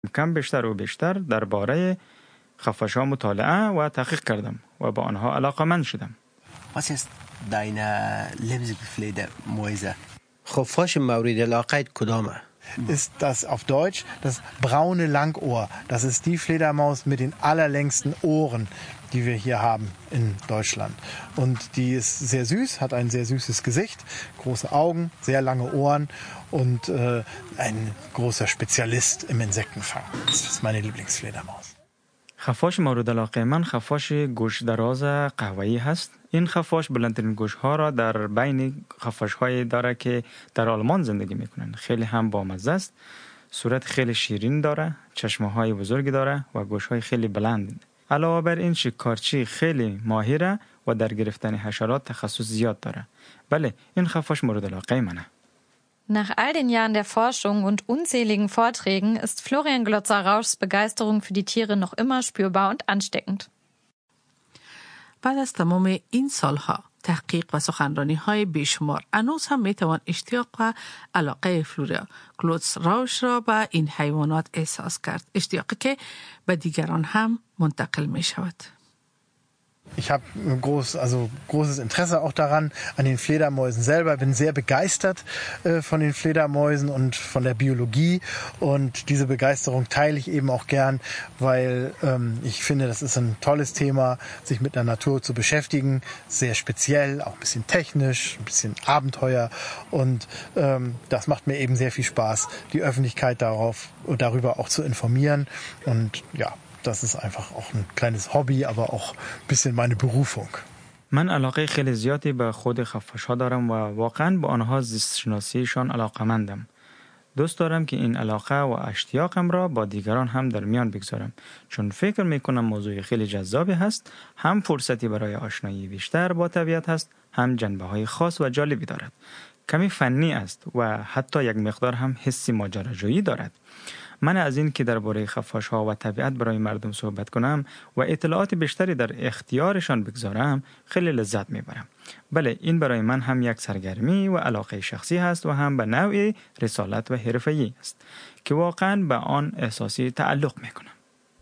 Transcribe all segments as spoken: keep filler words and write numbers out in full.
کم بیشتر و بیشتر درباره خفاش‌ها مطالعه و تحقیق کردم و با آنها علاقه‌مند شدم. Was ist deine Lieblingsfledermäuse? خفاش مورد علاقه کدامه؟ Ist das auf Deutsch das braune Langohr. Das ist die Fledermaus mit den allerlängsten Ohren, die wir hier haben in Deutschland. Und die ist sehr süß, hat ein sehr süßes Gesicht, große Augen, sehr lange Ohren und äh, ein großer Spezialist im Insektenfang. Das ist meine Lieblingsfledermaus. خفاش مورد علاقه من خفاش گوش دراز قهوه‌ای هست. این خفاش بلندترین گوش‌ها را در بین خفاش‌های داره که در آلمان زندگی میکنن. خیلی هم بامزه است. صورت خیلی شیرین داره، چشمه‌های بزرگی داره و گوش‌های خیلی بلند. علاوه بر این شکارچی خیلی ماهره و در گرفتن حشرات تخصص زیاد داره. بله، این خفاش مورد علاقه منه. Nach all den Jahren der Forschung und unzähligen Vorträgen ist Florian Glotzer-Rauschs Begeisterung für die Tiere noch immer spürbar und ansteckend. بعد از تمام این سالها تحقیق و سخنرانی‌های بیشمار هنوز هم میتوان اشتیاق و علاقه فلوریا گلوتزراوش را به این حیوانات احساس کرد، اشتیاقی که به دیگران هم منتقل می شود. Ich habe ein groß, also großes Interesse auch daran, an den Fledermäusen selber. Bin sehr begeistert äh, von den Fledermäusen und von der Biologie. Und diese Begeisterung teile ich eben auch gern, weil ähm, ich finde, das ist ein tolles Thema, sich mit der Natur zu beschäftigen. Sehr speziell, auch ein bisschen technisch, ein bisschen Abenteuer. Und ähm, das macht mir eben sehr viel Spaß, die Öffentlichkeit darauf, darüber auch zu informieren. Und ja, das ist einfach auch ein kleines Hobby, aber auch ein bisschen meine Berufung. من علاقه خیلی زیادی به خود خفاش‌ها دارم و واقعاً به آنها زیست شناسیشان علاقه‌مندم. دوست دارم که این علاقه و اشتیاقم را با دیگران هم در میان بگذارم، چون فکر میکنم موضوع خیلی جذابی هست، هم فرصتی برای آشنایی بیشتر با طبیعت هست، هم جنبه‌های خاص و جالبی دارد. کمی فنی است و حتی یک مقدار هم حسی ماجراجویی دارد. من از این که درباره خفاش‌ها و طبیعت برای مردم صحبت کنم و اطلاعات بیشتری در اختیارشان بگذارم خیلی لذت میبرم. بله، این برای من هم یک سرگرمی و علاقه شخصی هست و هم به نوعی رسالت و حرفه‌ای است که واقعاً به آن احساسی تعلق میکنم.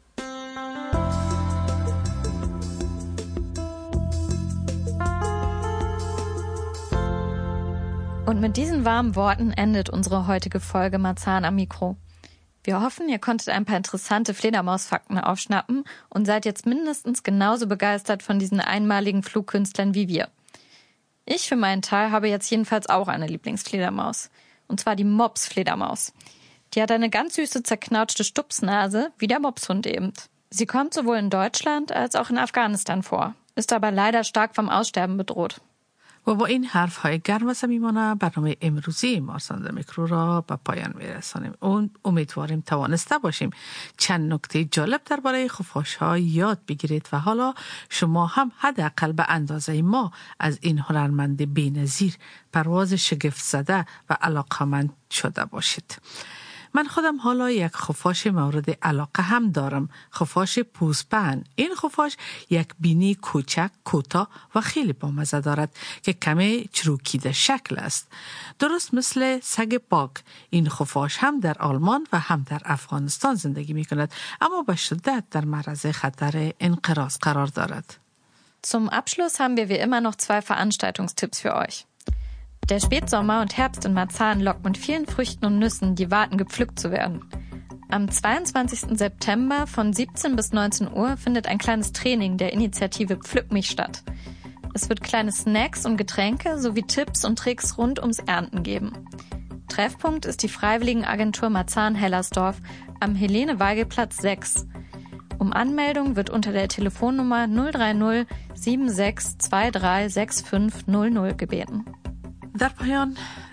Und mit diesen warmen Worten endet unsere heutige Folge Marzahn am Mikro. Wir hoffen, ihr konntet ein paar interessante Fledermausfakten aufschnappen und seid jetzt mindestens genauso begeistert von diesen einmaligen Flugkünstlern wie wir. Ich für meinen Teil habe jetzt jedenfalls auch eine Lieblingsfledermaus. Und zwar die Mops-Fledermaus. Die hat eine ganz süße, zerknautschte Stupsnase, wie der Mopshund eben. Sie kommt sowohl in Deutschland als auch in Afghanistan vor, ist aber leider stark vom Aussterben bedroht. و با این حرف های گرم و صمیمانه برنامه امروزی مارساند میکرو را به پایان میرسانیم. اون امیدواریم توانسته باشیم چند نکته جالب درباره خفاش ها یاد بگیرید و حالا شما هم حداقل به اندازه ما از این هنرمند بی‌نظیر پرواز شگفت زده و علاقه‌مند شده باشید. من خودم حالا یک خفاش مورد علاقه هم دارم، خفاش پوزپهن. این خفاش یک بینی کوچک، کوتاه و خیلی بامزه دارد که کمی چروکیده شکل است. درست مثل سگ پاک، این خفاش هم در آلمان و هم در افغانستان زندگی می کند، اما به شدت در معرض خطر انقراض قرار دارد. Zum Abschluss haben wir wie immer noch zwei Veranstaltungstipps für euch. Der Spätsommer und Herbst in Marzahn lockt mit vielen Früchten und Nüssen, die warten, gepflückt zu werden. Am zweiundzwanzigsten September von siebzehn bis neunzehn Uhr findet ein kleines Training der Initiative Pflück mich statt. Es wird kleine Snacks und Getränke sowie Tipps und Tricks rund ums Ernten geben. Treffpunkt ist die Freiwilligenagentur Marzahn-Hellersdorf am Helene-Weigel-Platz sechs. Um Anmeldung wird unter der Telefonnummer null drei null sieben sechs zwei drei sechs fünf null null gebeten. در پایان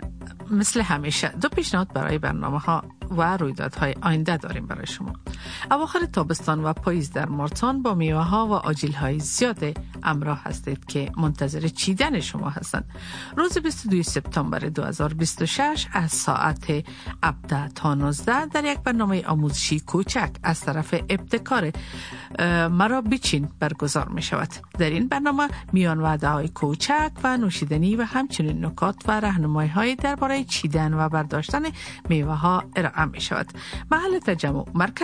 مثل همیشه دو پیشنهاد برای برنامه ها و رویدادهای آینده داریم برای شما. اواخر تابستان و پاییز در مارسان با میوه ها و آجیل های زیاد همراه هستید که منتظر چیدن شما هستند. روز بیست و دوم سپتامبر دو هزار و بیست و شش از ساعت هفده تا نوزده در یک برنامه آموزشی کوچک از طرف ابتکار مرا بیچین برگزار می شود. در این برنامه میان وعده های کوچک و نوشیدنی و همچنین نکات و راهنمایی های درباره چیدن و برداشتن میوه ها ارائه می شود. محل تجمع مرکز